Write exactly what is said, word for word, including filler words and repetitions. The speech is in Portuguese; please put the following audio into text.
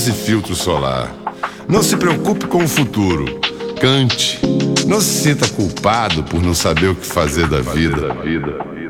use filtro solar. Não se preocupe com o futuro. Cante. Não se sinta culpado por não saber o que fazer da vida.